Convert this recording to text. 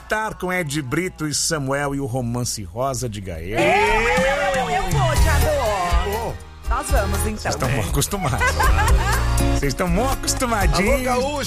estar com Ed Brito e Samuel e o Romance Rosa de Gael. Eu vou, Thiago. Nós vamos, então. Vocês estão mal acostumados. Vocês estão mal acostumadinhos. Alô, Gaúcho.